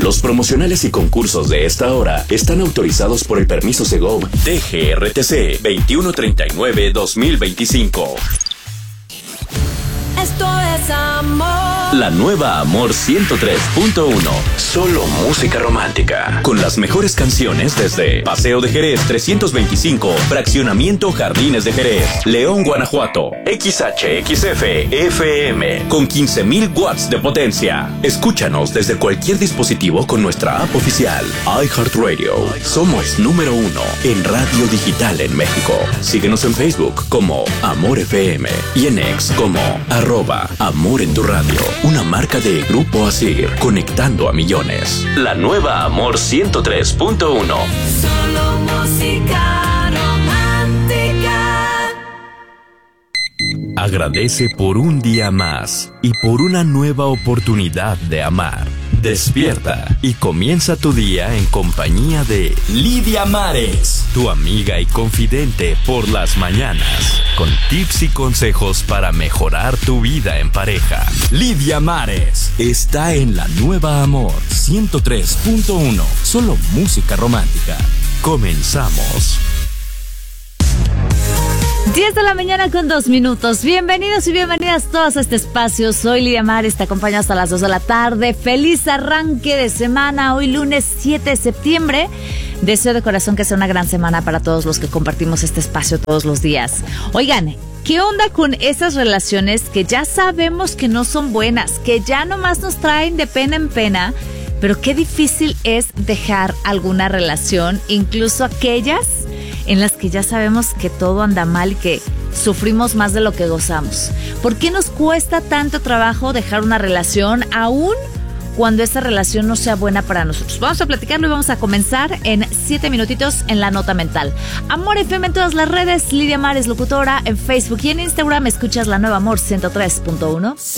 Los promocionales y concursos de esta hora están autorizados por el permiso Segov DGRTC 2139-2025. Esto es amor. La nueva Amor 103.1. Solo música romántica. Con las mejores canciones desde Paseo de Jerez 325, Fraccionamiento Jardines de Jerez, León, Guanajuato. XHXF FM con 15,000 watts de potencia. Escúchanos desde cualquier dispositivo con nuestra app oficial iHeartRadio. Somos número 1 en radio digital en México. Síguenos en Facebook como Amor FM y en X como @Amor en tu radio. Una marca de Grupo Asir, conectando a millones. La nueva Amor 103.1. Solo música romántica. Agradece por un día más y por una nueva oportunidad de amar. Despierta y comienza tu día en compañía de Lidia Mares, tu amiga y confidente por las mañanas, con tips y consejos para mejorar tu vida en pareja. Lidia Mares está en la nueva Amor 103.1, solo música romántica. Comenzamos. 10 de la mañana con 2 minutos. Bienvenidos y bienvenidas todos a este espacio. Soy Lidia Mares, te acompaño hasta las 2 de la tarde. Feliz arranque de semana, hoy lunes 7 de septiembre. Deseo de corazón que sea una gran semana para todos los que compartimos este espacio todos los días. Oigan, ¿qué onda con esas relaciones que ya sabemos que no son buenas, que ya nomás nos traen de pena en pena? Pero qué difícil es dejar alguna relación, incluso aquellas en las que ya sabemos que todo anda mal y que sufrimos más de lo que gozamos. ¿Por qué nos cuesta tanto trabajo dejar una relación aún cuando esa relación no sea buena para nosotros? Vamos a platicarlo y vamos a comenzar en 7 minutitos en la nota mental. Amor FM en todas las redes, Lidia Mares locutora en Facebook y en Instagram. Escuchas la nueva Amor 103.1.